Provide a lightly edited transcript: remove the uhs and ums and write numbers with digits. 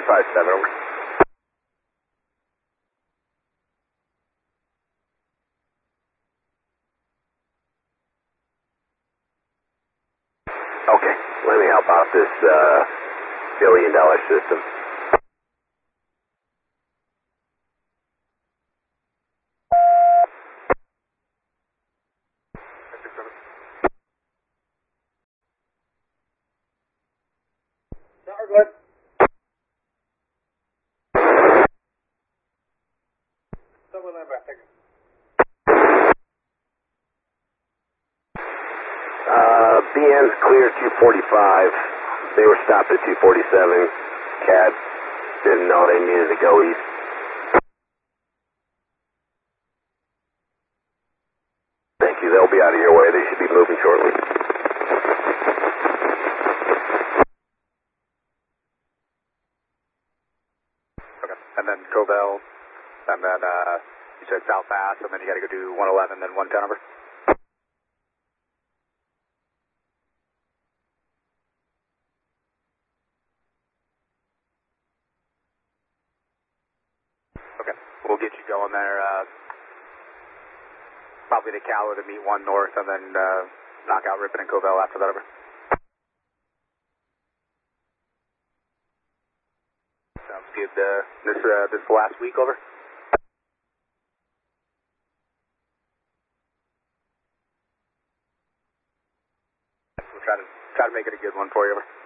457, over. Okay, let me help out this billion-dollar system. Good. Double number, thank you. BN's cleared 245. They were stopped at 247. CAD didn't know they needed to go east. Thank you. They'll be out of your way. They should be moving shortly. Okay. And then Covell, and then you said South Pass, and then you got to go do 111, then 110 over. Okay. We'll get you going there. Probably to Calla to meet 1 north, and then knock out Ripon and Covell after that over. Sounds good. This last week over. We'll try to make it a good one for you over.